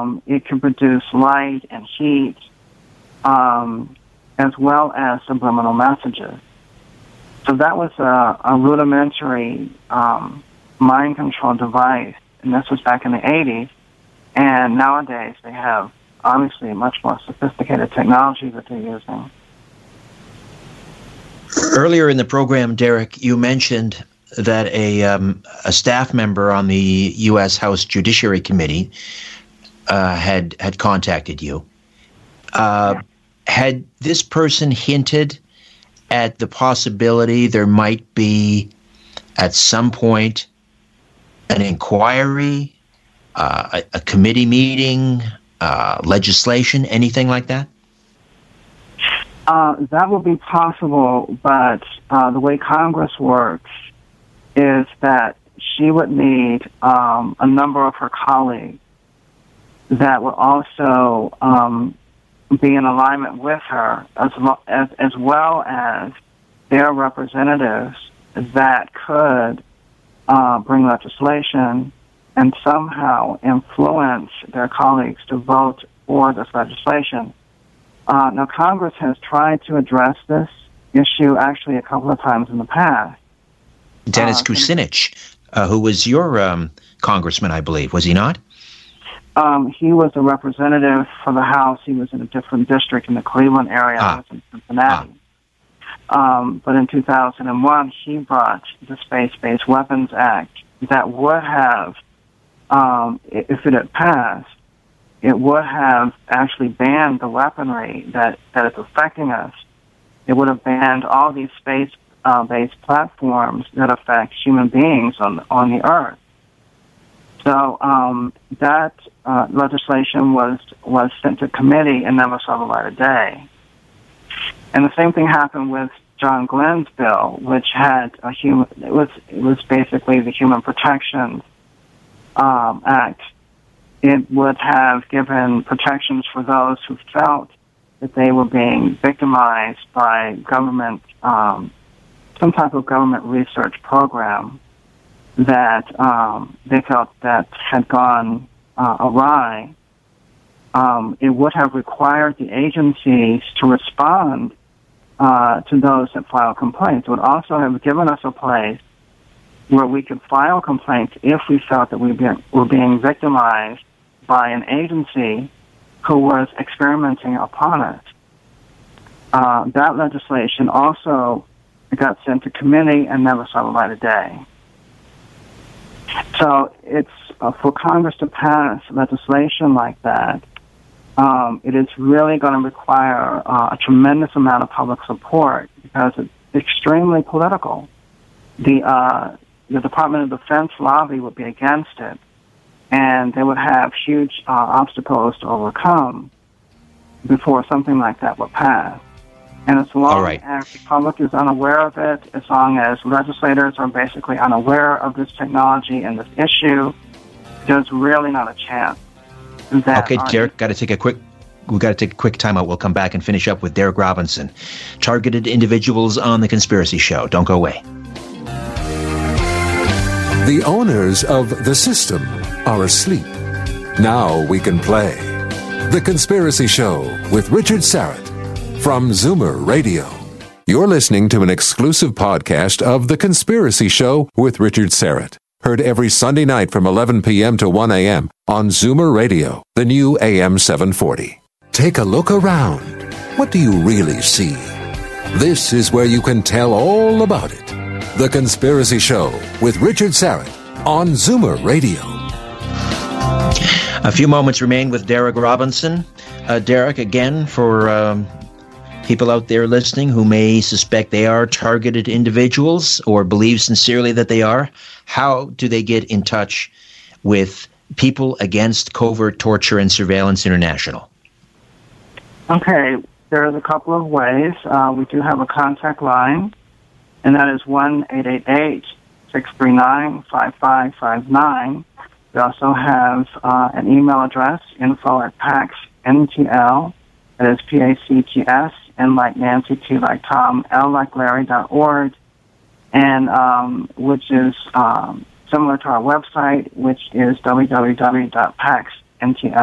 it can produce light and heat, as well as subliminal messages. So that was a rudimentary mind control device, and this was back in the 80s. And nowadays they have obviously much more sophisticated technology that they're using. Earlier in the program, Derek, you mentioned that a staff member on the U.S. House Judiciary Committee had contacted you. Had this person hinted at the possibility there might be, at some point, an inquiry, a committee meeting, legislation, anything like that? That would be possible, but the way Congress works is that she would need a number of her colleagues that would also be in alignment with her, as well as their representatives that could bring legislation and somehow influence their colleagues to vote for this legislation. Now, Congress has tried to address this issue actually a couple of times in the past. Dennis Kucinich, who was your congressman, I believe, was he not? He was a representative for the House. He was in a different district in the Cleveland area. I was in Cincinnati. But in 2001, he brought the Space-Based Weapons Act that would have, if it had passed, it would have actually banned the weaponry that is affecting us. It would have banned all these space-based platforms that affect human beings on the Earth. So that legislation was sent to committee and never saw the light of day. And the same thing happened with John Glenn's bill, which had it was basically the Human Protection Act. It would have given protections for those who felt that they were being victimized by government, some type of government research program that they felt that had gone awry. It would have required the agencies to respond to those that file complaints. It would also have given us a place where we could file complaints if we felt that we were being victimized by an agency who was experimenting upon it. That legislation also got sent to committee and never saw the light of day. So it's for Congress to pass legislation like that, it is really going to require a tremendous amount of public support because it's extremely political. The Department of Defense lobby would be against it, and they would have huge obstacles to overcome before something like that would pass. And as long as the public is unaware of it, as long as legislators are basically unaware of this technology and this issue, there's really not a chance. Okay, Derek, we got to take a quick timeout. We'll come back and finish up with Derek Robinson, Targeted Individuals on The Conspiracy Show. Don't go away. The owners of the system are asleep. Now we can play The Conspiracy Show with Richard Syrett from Zoomer Radio. You're listening to an exclusive podcast of The Conspiracy Show with Richard Syrett. Heard every Sunday night from 11 p.m. to 1 a.m. on Zoomer Radio, the new AM 740. Take a look around. What do you really see? This is where you can tell all about it. The Conspiracy Show with Richard Syrett on Zoomer Radio. A few moments remain with Derek Robinson. Derek, again, for people out there listening who may suspect they are targeted individuals or believe sincerely that they are, how do they get in touch with People Against Covert Torture and Surveillance International? Okay, there's a couple of ways. We do have a contact line, and that is 1-888-639-5559. We also have an email address, info@PACSNTL, that is PACTS, N like Nancy, T like Tom, L like Larry.org, and which is similar to our website, which is www.pacsntl.org.